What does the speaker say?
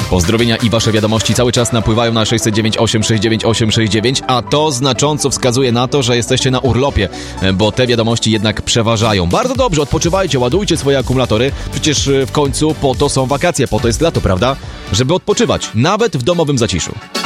Pozdrowienia i wasze wiadomości cały czas napływają na 609 869 869, a to znacząco wskazuje na to, że jesteście na urlopie, bo te wiadomości jednak przeważają. Bardzo dobrze, odpoczywajcie, ładujcie swoje akumulatory, przecież w końcu po to są wakacje, po to jest lato, prawda? Żeby odpoczywać, nawet w domowym zaciszu.